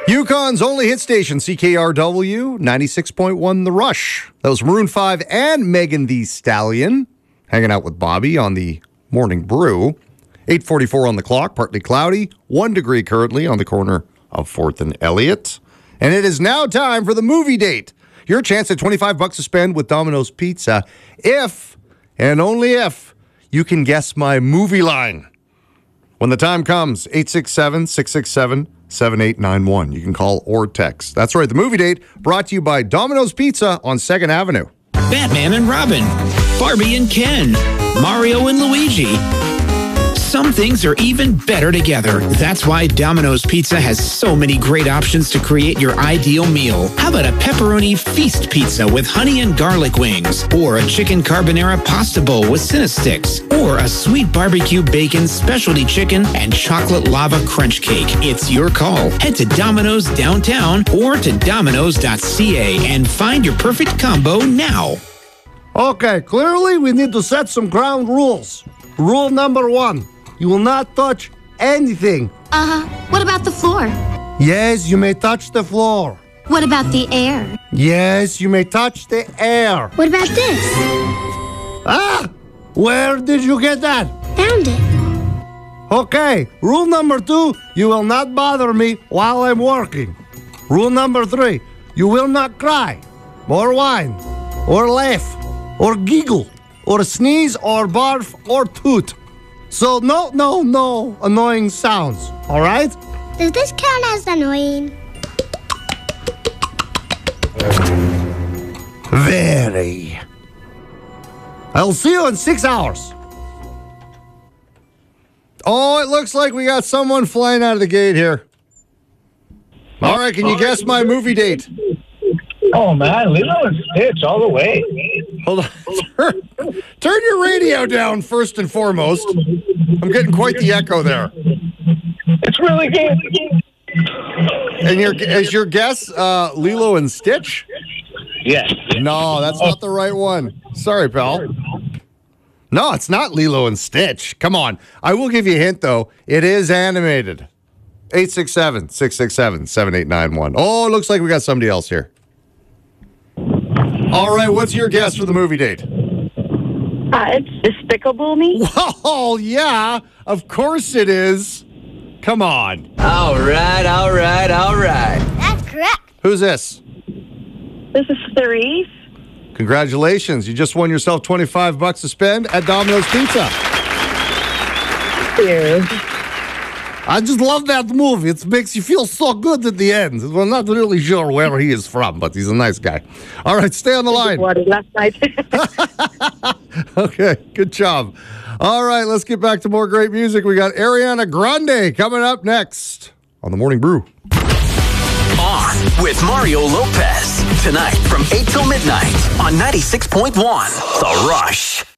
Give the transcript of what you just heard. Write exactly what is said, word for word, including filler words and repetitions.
Yukon's only hit station, C K R W, ninety-six point one The Rush. That was Maroon five and Megan Thee Stallion, hanging out with Bobby on the Morning Brew. eight forty-four on the clock, partly cloudy, one degree currently on the corner of fourth and Elliott. And it is now time for the movie date. Your chance at twenty-five bucks to spend with Domino's Pizza if, and only if, you can guess my movie line. When the time comes, eight six seven, six six seven, seven eight nine one. You can call or text. That's right, the movie date brought to you by Domino's Pizza on second Avenue. Batman and Robin, Barbie and Ken, Mario and Luigi. Some things are even better together. That's why Domino's Pizza has so many great options to create your ideal meal. How about a pepperoni feast pizza with honey and garlic wings? Or a chicken carbonara pasta bowl with Cinnasticks? Or a sweet barbecue bacon specialty chicken and chocolate lava crunch cake? It's your call. Head to Domino's downtown or to domino's dot c a and find your perfect combo now. Okay, clearly we need to set some ground rules. Rule number one. You will not touch anything. Uh-huh. What about the floor? Yes, you may touch the floor. What about the air? Yes, you may touch the air. What about this? Ah! Where did you get that? Found it. Okay, rule number two, you will not bother me while I'm working. Rule number three, you will not cry, or whine, or laugh, or giggle, or sneeze, or barf, or toot. So no, no, no annoying sounds, all right? Does this count as annoying? Very. I'll see you in six hours. Oh, it looks like we got someone flying out of the gate here. All right, can you guess my movie date? Oh, man, Lilo and Stitch all the way. Hold on. Turn, turn your radio down first and foremost. I'm getting quite the echo there. It's really good. And your is your guess uh, Lilo and Stitch? Yes. No, that's not the right one. Sorry, pal. No, it's not Lilo and Stitch. Come on. I will give you a hint, though. It is animated. eight six seven, six six seven, seven eight nine one. Oh, it looks like we got somebody else here. All right, what's your guess for the movie date? Uh, it's Despicable Me. Well, yeah, of course it is. Come on. All right, all right, all right. That's correct. Who's this? This is Therese. Congratulations. You just won yourself twenty-five bucks to spend at Domino's Pizza. Thank you. I just love that movie. It makes you feel so good at the end. We're not really sure where he is from, but he's a nice guy. All right, stay on the line. Last night. Okay, good job. All right, let's get back to more great music. We got Ariana Grande coming up next on The Morning Brew. On with Mario Lopez. Tonight from eight till midnight on ninety-six point one The Rush.